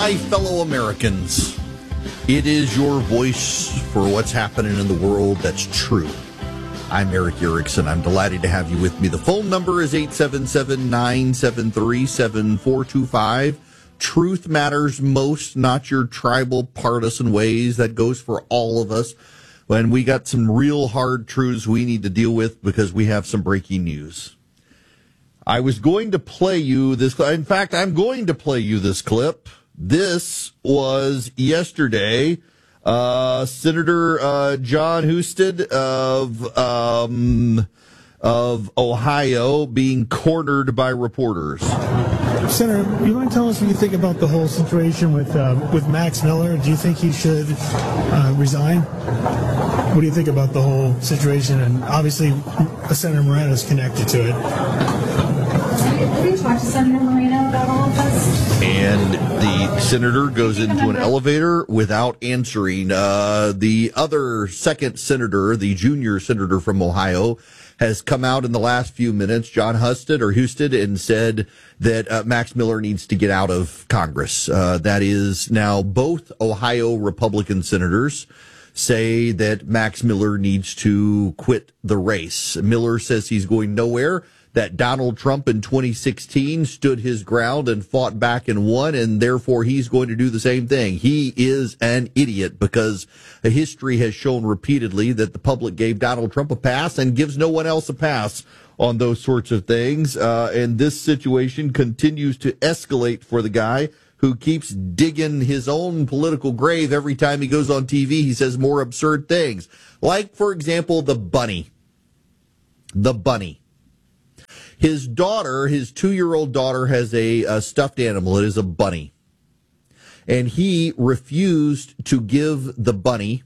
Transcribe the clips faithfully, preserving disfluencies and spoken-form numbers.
my fellow Americans. It is your voice for what's happening in the world that's true. I'm Erick Erickson. I'm delighted to have you with me. The phone number is eight seven seven, nine seven three, seven four two five. Truth matters most, not your tribal partisan ways. That goes for all of us. When we got some real hard truths we need to deal with because we have some breaking news. I was going to play you this. In fact, I'm going to play you this clip. This was yesterday. Uh, Senator uh, Jon Husted of um, of Ohio being cornered by reporters. Senator, you want to tell us what you think about the whole situation with uh, with Max Miller? Do you think he should uh, resign? What do you think about the whole situation? And obviously, Senator Moreno is connected to it. Have you talked to Senator Moreno about all of this? And the senator goes into an elevator without answering. Uh, the other second senator, the junior senator from Ohio, has come out in the last few minutes, Jon Husted or Husted, and said that uh, Max Miller needs to get out of Congress. Uh, that is now both Ohio Republican senators say that Max Miller needs to quit the race. Miller says he's going nowhere, that Donald Trump in twenty sixteen stood his ground and fought back and won, and therefore he's going to do the same thing. He is an idiot because history has shown repeatedly that the public gave Donald Trump a pass and gives no one else a pass on those sorts of things. Uh, and this situation continues to escalate for the guy who keeps digging his own political grave every time he goes on T V. He says more absurd things. Like, for example, the bunny. The bunny. His daughter, his two-year-old daughter, has a, a stuffed animal. It is a bunny. And he refused to give the bunny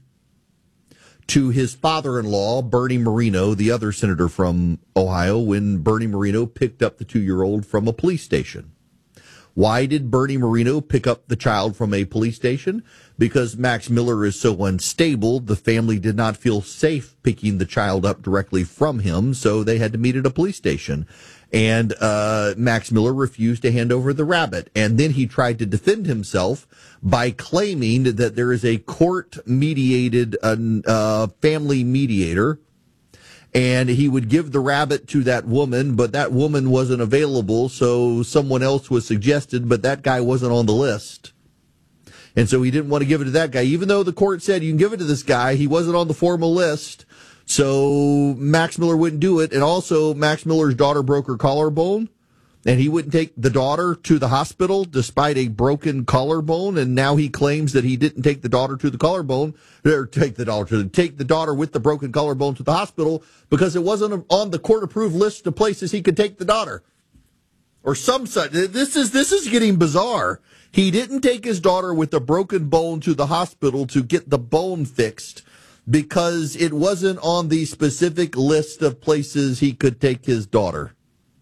to his father-in-law, Bernie Moreno, the other senator from Ohio, when Bernie Moreno picked up the two-year-old from a police station. Why did Bernie Moreno pick up the child from a police station? Because Max Miller is so unstable, the family did not feel safe picking the child up directly from him, so they had to meet at a police station. And uh Max Miller refused to hand over the rabbit. And then he tried to defend himself by claiming that there is a court-mediated uh, uh, family mediator, and he would give the rabbit to that woman, but that woman wasn't available, so someone else was suggested, but that guy wasn't on the list. And so he didn't want to give it to that guy. Even though the court said you can give it to this guy, he wasn't on the formal list, so Max Miller wouldn't do it. And also, Max Miller's daughter broke her collarbone, and he wouldn't take the daughter to the hospital despite a broken collarbone, and now he claims that he didn't take the daughter to the collarbone, or take the daughter to take the daughter with the broken collarbone to the hospital because it wasn't on the court-approved list of places he could take the daughter. Or some such. This is this is getting bizarre. He didn't take his daughter with a broken bone to the hospital to get the bone fixed because it wasn't on the specific list of places he could take his daughter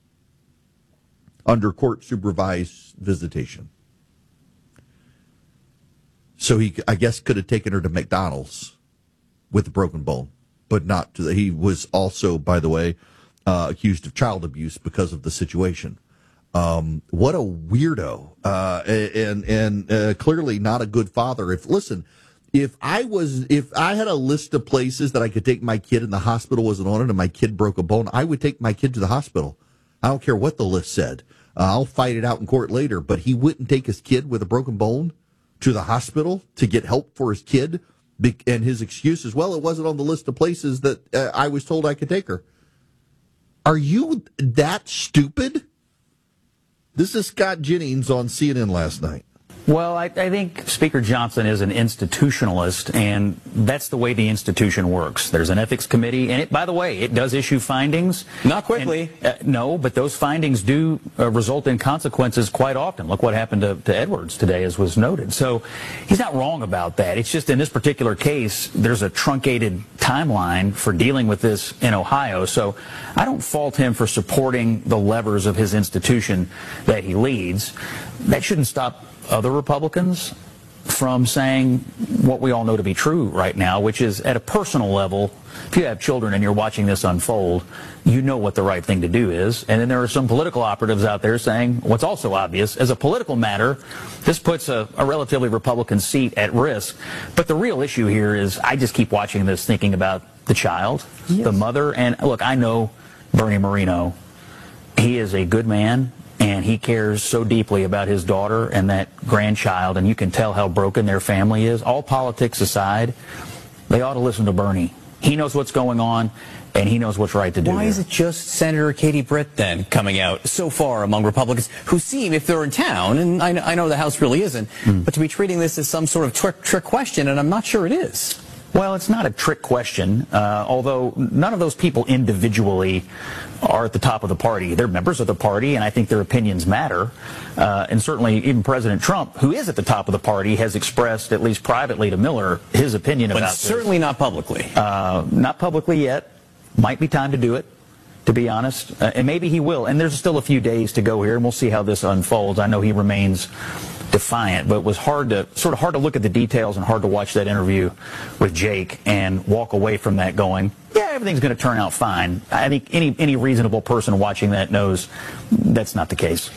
under court-supervised visitation. So he, I guess, could have taken her to McDonald's with a broken bone, but not to the, he was also, by the way, uh, accused of child abuse because of the situation. Um, what a weirdo, uh, and, and, uh, clearly not a good father. If, listen, if I was, if I had a list of places that I could take my kid and the hospital wasn't on it and my kid broke a bone, I would take my kid to the hospital. I don't care what the list said. Uh, I'll fight it out in court later, but he wouldn't take his kid with a broken bone to the hospital to get help for his kid. And his excuse is, well, it wasn't on the list of places that uh, I was told I could take her. Are you that stupid? This is Scott Jennings on C N N last night. Well, I, I think Speaker Johnson is an institutionalist, and that's the way the institution works. There's an ethics committee, and it, by the way, it does issue findings. Not quickly. And, uh, no, but those findings do uh, result in consequences quite often. Look what happened to, to Edwards today, as was noted. So he's not wrong about that. It's just in this particular case, there's a truncated timeline for dealing with this in Ohio. So I don't fault him for supporting the levers of his institution that he leads. That shouldn't stop other Republicans from saying what we all know to be true right now, which is at a personal level, if you have children and you're watching this unfold, you know what the right thing to do is. And then there are some political operatives out there saying what's also obvious. As a political matter, this puts a, a relatively Republican seat at risk. But the real issue here is I just keep watching this thinking about the child, yes. the mother. And look, I know Bernie Moreno. He is a good man. And he cares so deeply about his daughter and that grandchild, and you can tell how broken their family is. All politics aside, they ought to listen to Bernie. He knows what's going on, and he knows what's right to do. Why here. is it just Senator Katie Britt, then, coming out so far among Republicans who seem, if they're in town, and I know, I know the House really isn't, mm. but to be treating this as some sort of trick, trick question, and I'm not sure it is. Well, it's not a trick question, uh, although none of those people individually are at the top of the party. They're members of the party, and I think their opinions matter. Uh, and certainly even President Trump, who is at the top of the party, has expressed, at least privately to Miller, his opinion but about this. But certainly not publicly. Uh, not publicly yet. Might be time to do it, to be honest. Uh, and maybe he will. And there's still a few days to go here, and we'll see how this unfolds. I know he remains defiant, but it was hard to sort of hard to look at the details and hard to watch that interview with Jake and walk away from that going, yeah, everything's going to turn out fine. I think any any reasonable person watching that knows that's not the case.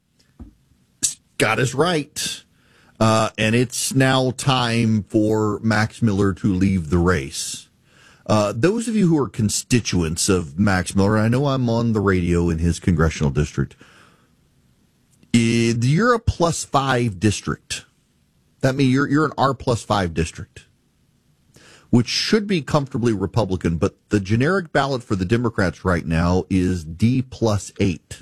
Scott is right. Uh, and it's now time for Max Miller to leave the race. Uh, those of you who are constituents of Max Miller, I know I'm on the radio in his congressional district. You're a plus five district. That means you're you're an R plus five district, which should be comfortably Republican, but the generic ballot for the Democrats right now is D plus eight.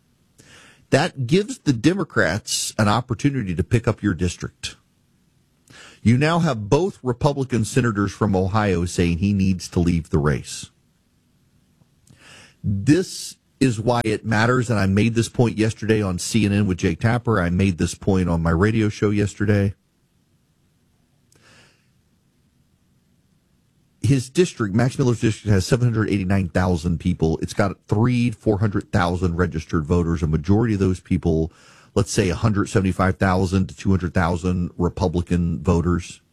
That gives the Democrats an opportunity to pick up your district. You now have both Republican senators from Ohio saying he needs to leave the race. This is why it matters, and I made this point yesterday on C N N with Jake Tapper. I made this point on my radio show yesterday. His district, Max Miller's district, has seven hundred eighty-nine thousand people. It's got three, four hundred thousand registered voters. A majority of those people, let's say one hundred seventy-five thousand to two hundred thousand Republican voters.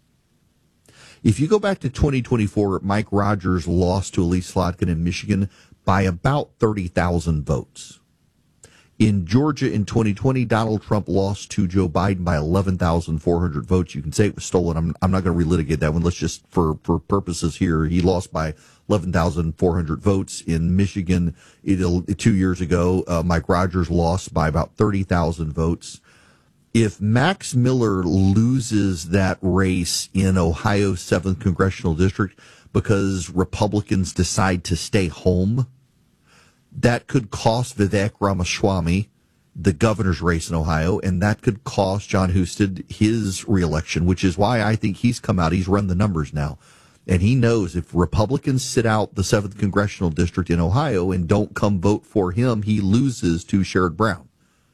If you go back to twenty twenty-four, Mike Rogers lost to Elise Slotkin in Michigan by about thirty thousand votes. In Georgia in twenty twenty, Donald Trump lost to Joe Biden by eleven thousand four hundred votes. You can say it was stolen. I'm, I'm not going to relitigate that one. Let's just, for, for purposes here, he lost by eleven thousand four hundred votes. In Michigan, it, two years ago, uh, Mike Rogers lost by about thirty thousand votes. If Max Miller loses that race in Ohio's seventh Congressional District because Republicans decide to stay home, that could cost Vivek Ramaswamy the governor's race in Ohio, and that could cost John Husted his reelection, which is why I think he's come out. He's run the numbers now. And he knows if Republicans sit out the seventh Congressional District in Ohio and don't come vote for him, he loses to Sherrod Brown.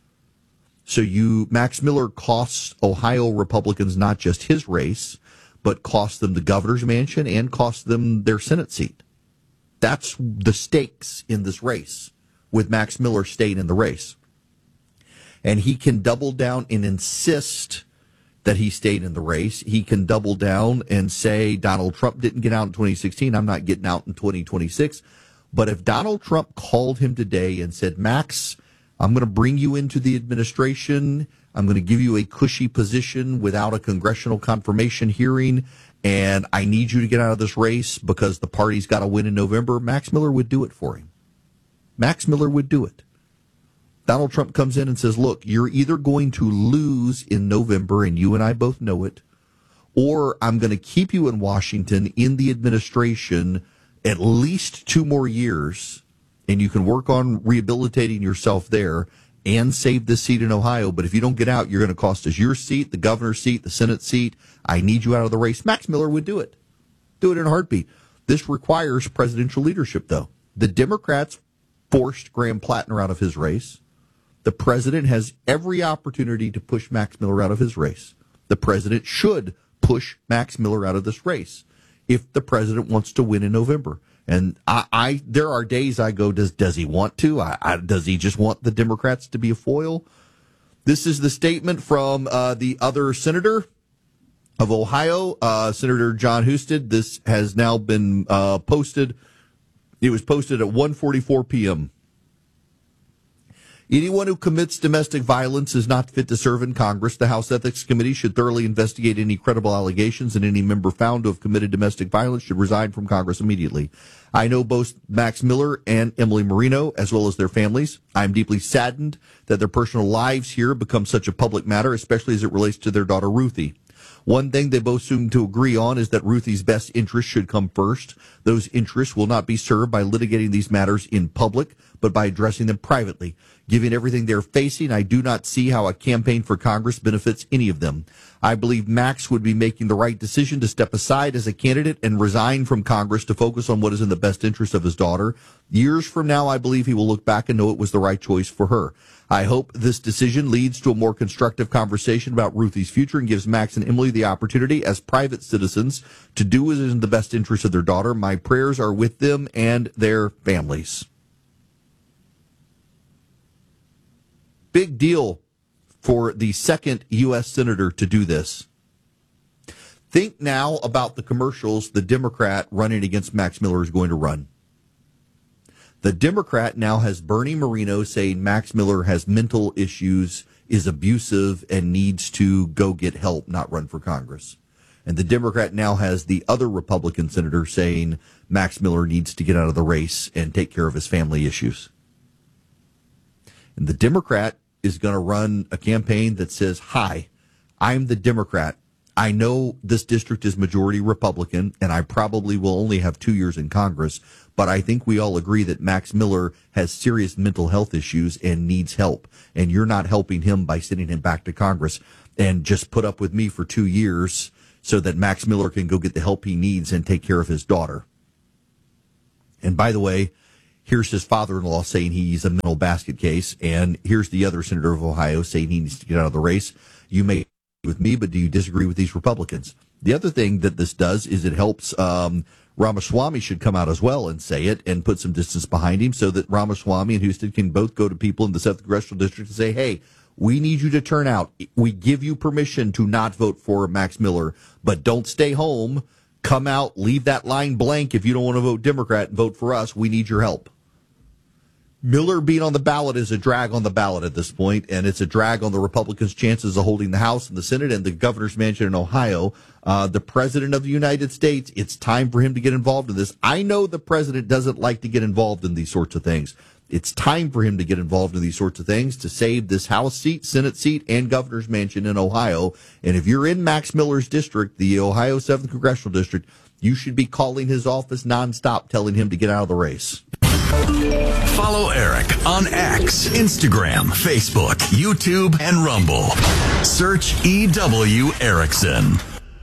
So you, Max Miller costs Ohio Republicans not just his race, but costs them the governor's mansion and costs them their Senate seat. That's the stakes in this race, with Max Miller staying in the race. And he can double down and insist that he stayed in the race. He can double down and say Donald Trump didn't get out in twenty sixteen. I'm not getting out in twenty twenty-six. But if Donald Trump called him today and said, Max, I'm going to bring you into the administration. I'm going to give you a cushy position without a congressional confirmation hearing, and I need you to get out of this race because the party's got to win in November, Max Miller would do it for him. Max Miller would do it. Donald Trump comes in and says, look, you're either going to lose in November, and you and I both know it, or I'm going to keep you in Washington in the administration at least two more years, and you can work on rehabilitating yourself there and save this seat in Ohio. But if you don't get out, you're going to cost us your seat, the governor's seat, the Senate seat. I need you out of the race. Max Miller would do it. Do it in a heartbeat. This requires presidential leadership, though. The Democrats forced Graham Plattner out of his race. The president has every opportunity to push Max Miller out of his race. The president should push Max Miller out of this race if the president wants to win in November. And I, I there are days I go, does does he want to? I, I, does he just want the Democrats to be a foil? This is the statement from uh, the other senator, of Ohio, uh, Senator John Husted. This has now been uh, posted. It was posted at one forty-four p.m. Anyone who commits domestic violence is not fit to serve in Congress. The House Ethics Committee should thoroughly investigate any credible allegations, and any member found to have committed domestic violence should resign from Congress immediately. I know both Max Miller and Emily Marino, as well as their families. I'm deeply saddened that their personal lives here become such a public matter, especially as it relates to their daughter, Ruthie. One thing they both seem to agree on is that Ruthie's best interests should come first. Those interests will not be served by litigating these matters in public, but by addressing them privately. Given everything they're facing, I do not see how a campaign for Congress benefits any of them. I believe Max would be making the right decision to step aside as a candidate and resign from Congress to focus on what is in the best interest of his daughter. Years from now, I believe he will look back and know it was the right choice for her. I hope this decision leads to a more constructive conversation about Ruthie's future and gives Max and Emily the opportunity as private citizens to do what is in the best interest of their daughter. My prayers are with them and their families. Big deal for the second U S senator to do this. Think now about the commercials the Democrat running against Max Miller is going to run. The Democrat now has Bernie Moreno saying Max Miller has mental issues, is abusive, and needs to go get help, not run for Congress. And the Democrat now has the other Republican senator saying Max Miller needs to get out of the race and take care of his family issues. And the Democrat is going to run a campaign that says, hi, I'm the Democrat. I know this district is majority Republican, and I probably will only have two years in Congress, but I think we all agree that Max Miller has serious mental health issues and needs help, and you're not helping him by sending him back to Congress. And just put up with me for two years so that Max Miller can go get the help he needs and take care of his daughter. And by the way, here's his father-in-law saying he's a mental basket case, and here's the other senator of Ohio saying he needs to get out of the race. You may agree with me, but do you disagree with these Republicans? The other thing that this does is it helps um, Ramaswamy should come out as well and say it and put some distance behind him so that Ramaswamy and Husted can both go to people in the seventh Congressional District and say, hey, we need you to turn out. We give you permission to not vote for Max Miller, but don't stay home. Come out, leave that line blank if you don't want to vote Democrat and vote for us. We need your help. Miller being on the ballot is a drag on the ballot at this point, and it's a drag on the Republicans' chances of holding the House and the Senate and the governor's mansion in Ohio. Uh, the President of the United States, it's time for him to get involved in this. I know the President doesn't like to get involved in these sorts of things. It's time for him to get involved in these sorts of things to save this House seat, Senate seat, and governor's mansion in Ohio. And if you're in Max Miller's district, the Ohio seventh Congressional District, you should be calling his office nonstop, telling him to get out of the race. Follow Eric on X, Instagram, Facebook, YouTube, and Rumble. Search E W Erickson.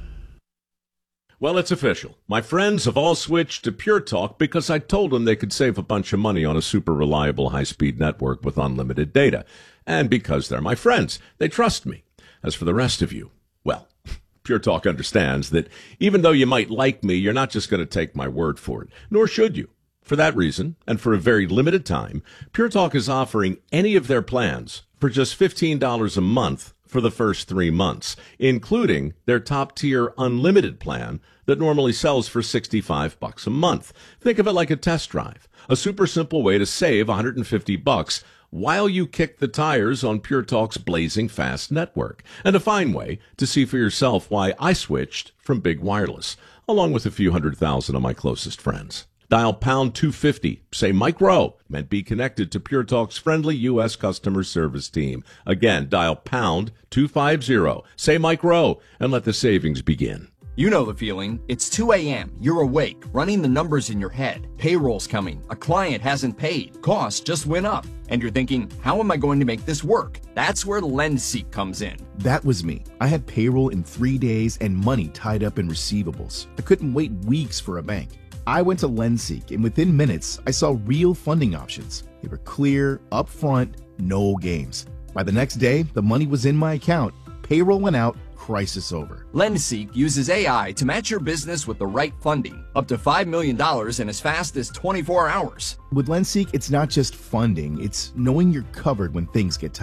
Well, it's official. My friends have all switched to Pure Talk because I told them they could save a bunch of money on a super reliable high-speed network with unlimited data. And because they're my friends, they trust me. As for the rest of you, well, Pure Talk understands that even though you might like me, you're not just going to take my word for it, nor should you. For that reason, and for a very limited time, Pure Talk is offering any of their plans for just fifteen dollars a month for the first three months, including their top-tier unlimited plan that normally sells for sixty-five bucks a month. Think of it like a test drive, a super simple way to save one hundred fifty bucks while you kick the tires on Pure Talk's blazing fast network, and a fine way to see for yourself why I switched from Big Wireless, along with a few hundred thousand of my closest friends. Dial pound two fifty, say Mike Rowe, and be connected to Pure Talk's friendly U S customer service team. Again, dial pound two fifty, say Mike Rowe, and let the savings begin. You know the feeling. It's two a.m. You're awake, running the numbers in your head. Payroll's coming. A client hasn't paid. Costs just went up. And you're thinking, how am I going to make this work? That's where LendSeek comes in. That was me. I had payroll in three days and money tied up in receivables. I couldn't wait weeks for a bank. I went to LendSeek, and within minutes, I saw real funding options. They were clear, upfront, no games. By the next day, the money was in my account. Payroll went out, crisis over. LendSeek uses A I to match your business with the right funding, up to five million dollars in as fast as twenty-four hours. With LendSeek, it's not just funding, it's knowing you're covered when things get tight.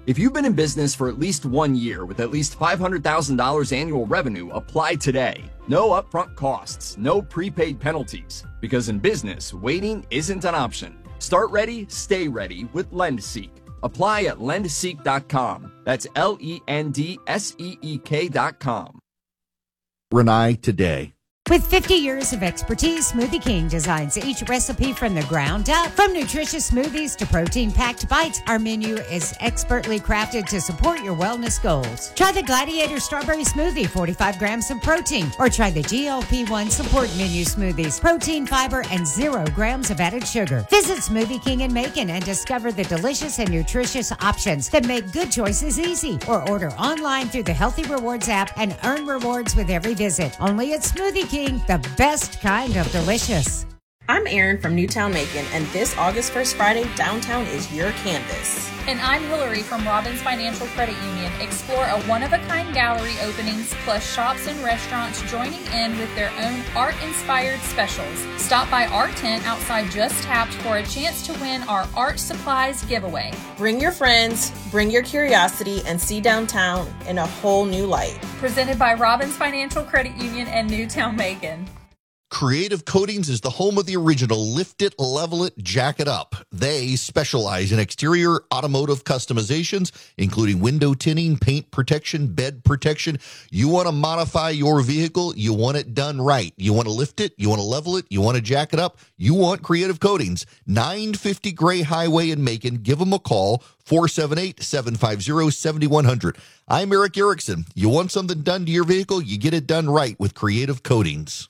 If you've been in business for at least one year with at least five hundred thousand dollars annual revenue, apply today. No upfront costs, no prepaid penalties. Because in business, waiting isn't an option. Start ready, stay ready with LendSeek. Apply at lend seek dot com. That's L E N D S E E K dot com. Renai today. With fifty years of expertise, Smoothie King designs each recipe from the ground up. From nutritious smoothies to protein-packed bites, our menu is expertly crafted to support your wellness goals. Try the Gladiator Strawberry Smoothie, forty-five grams of protein, or try the G L P one Support Menu Smoothies, protein, fiber, and zero grams of added sugar. Visit Smoothie King in Macon and discover the delicious and nutritious options that make good choices easy. Or order online through the Healthy Rewards app and earn rewards with every visit. Only at Smoothie King. The best kind of delicious. I'm Erin from Newtown Macon, and this August first Friday, downtown is your canvas. And I'm Hillary from Robbins Financial Credit Union. Explore a one-of-a-kind gallery openings, plus shops and restaurants joining in with their own art-inspired specials. Stop by our tent outside Just Tapped for a chance to win our art supplies giveaway. Bring your friends, bring your curiosity, and see downtown in a whole new light. Presented by Robbins Financial Credit Union and Newtown Macon. Creative Coatings is the home of the original Lift It, Level It, Jack It Up. They specialize in exterior automotive customizations, including window tinting, paint protection, bed protection. You want to modify your vehicle, you want it done right. You want to lift it, you want to level it, you want to jack it up, you want Creative Coatings. nine fifty Gray Highway in Macon. Give them a call, four seven eight, seven five zero, seven one zero zero. I'm Eric Erickson. You want something done to your vehicle, you get it done right with Creative Coatings.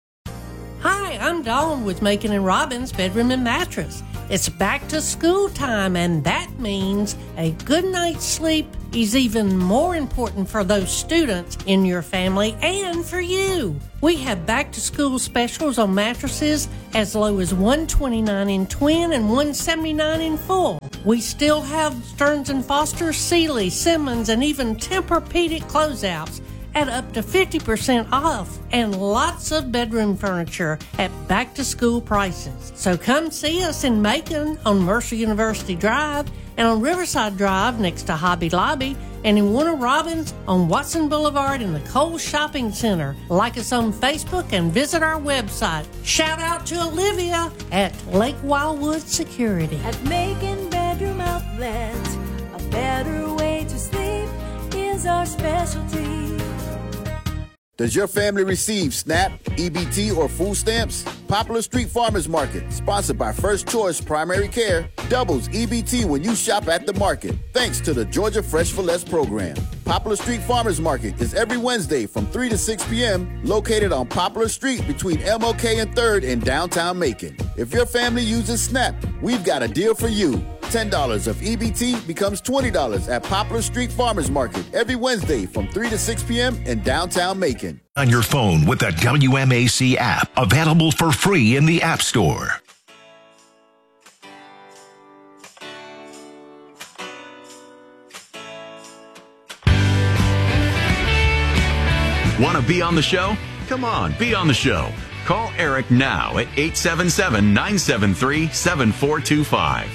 Hi, I'm Dawn with Macon and Robbins Bedroom and Mattress. It's back to school time, and that means a good night's sleep is even more important for those students in your family and for you. We have back to school specials on mattresses as low as one hundred twenty-nine dollars in twin and one hundred seventy-nine dollars in full. We still have Stearns and Foster, Sealy, Simmons, and even Tempur-Pedic closeouts at up to fifty percent off, and lots of bedroom furniture at back-to-school prices. So come see us in Macon on Mercer University Drive and on Riverside Drive next to Hobby Lobby, and in Warner Robins on Watson Boulevard in the Kohl's Shopping Center. Like us on Facebook and visit our website. Shout out to Olivia at Lake Wildwood Security. At Macon Bedroom Outlet, a better way to sleep is our specialty. Does your family receive SNAP, E B T, or food stamps? Poplar Street Farmers Market, sponsored by First Choice Primary Care, doubles E B T when you shop at the market, thanks to the Georgia Fresh for Less program. Poplar Street Farmers Market is every Wednesday from three to six p.m., located on Poplar Street between M L K and third in downtown Macon. If your family uses SNAP, we've got a deal for you. ten dollars of E B T becomes twenty dollars at Poplar Street Farmers Market every Wednesday from three to six p.m. in downtown Macon. On your phone with the W M A C app, available for free in the App Store. Want to be on the show? Come on, be on the show. Call Eric now at eight seven seven, nine seven three, seven four two five.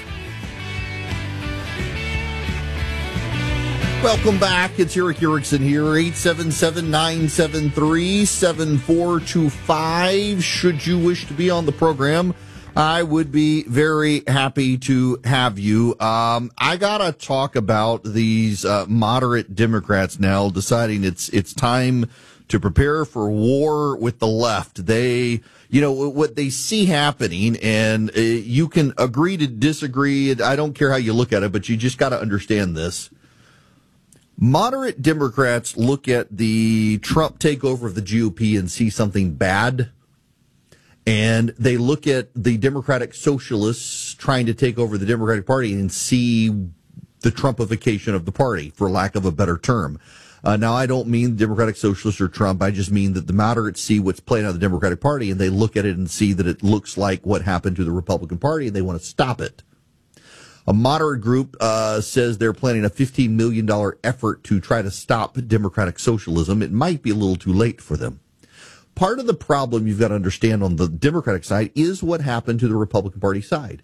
Welcome back. It's Eric Erickson here, eight seven seven, nine seven three, seven four two five. Should you wish to be on the program, I would be very happy to have you. Um, I got to talk about these uh, moderate Democrats now deciding it's it's time to prepare for war with the left. They, you know, what they see happening, and uh, you can agree to disagree. I don't care how you look at it, but you just got to understand this. Moderate Democrats look at the Trump takeover of the G O P and see something bad, and they look at the Democratic Socialists trying to take over the Democratic Party and see the Trumpification of the party, for lack of a better term. Uh, now, I don't mean Democratic Socialists or Trump. I just mean that the moderates see what's playing out of the Democratic Party, and they look at it and see that it looks like what happened to the Republican Party, and they want to stop it. A moderate group uh, says they're planning a fifteen million dollars effort to try to stop democratic socialism. It might be a little too late for them. Part of the problem you've got to understand on the Democratic side is what happened to the Republican Party side.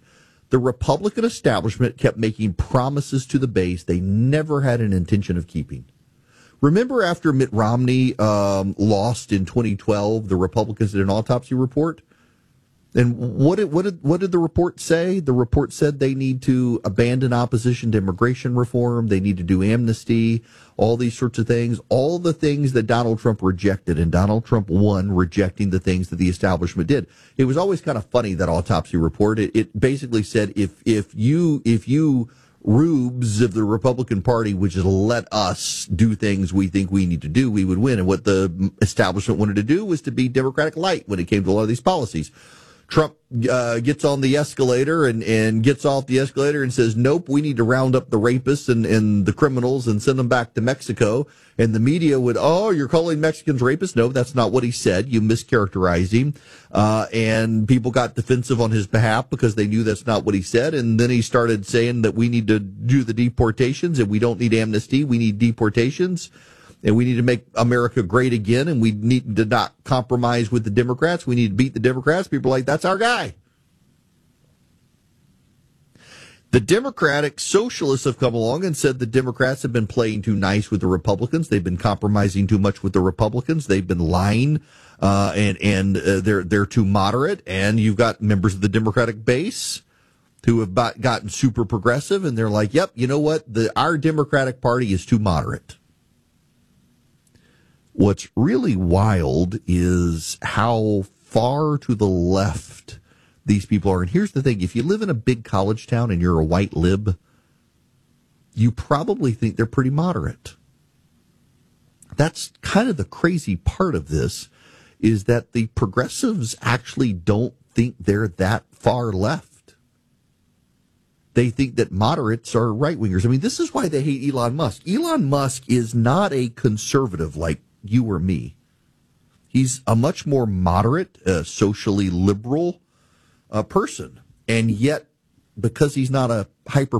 The Republican establishment kept making promises to the base they never had an intention of keeping. Remember after Mitt Romney um, lost in twenty twelve, the Republicans did an autopsy report? And what did, what did, what did the report say? The report said they need to abandon opposition to immigration reform. They need to do amnesty, all these sorts of things, all the things that Donald Trump rejected. And Donald Trump won rejecting the things that the establishment did. It was always kind of funny, that autopsy report. It, it basically said if, if you, if you rubes of the Republican Party would just let us do things we think we need to do, we would win. And what the establishment wanted to do was to be Democratic light when it came to a lot of these policies. Trump uh, gets on the escalator and, and gets off the escalator and says, nope, we need to round up the rapists and, and the criminals and send them back to Mexico. And the media would, oh, you're calling Mexicans rapists? No, that's not what he said. You mischaracterized him. Uh, and people got defensive on his behalf because they knew that's not what he said. And then he started saying that we need to do the deportations and we don't need amnesty. We need deportations. And we need to make America great again, and we need to not compromise with the Democrats. We need to beat the Democrats. People are like, that's our guy. The Democratic Socialists have come along and said the Democrats have been playing too nice with the Republicans. They've been compromising too much with the Republicans. They've been lying, uh, and and uh, they're they're too moderate. And you've got members of the Democratic base who have got, gotten super progressive, and they're like, yep, you know what? The our Democratic Party is too moderate. What's really wild is how far to the left these people are. And here's the thing. If you live in a big college town and you're a white lib, you probably think they're pretty moderate. That's kind of the crazy part of this, is that the progressives actually don't think they're that far left. They think that moderates are right-wingers. I mean, this is why they hate Elon Musk. Elon Musk is not a conservative like you or me. He's a much more moderate, uh, socially liberal uh, person. And yet, because he's not a hyper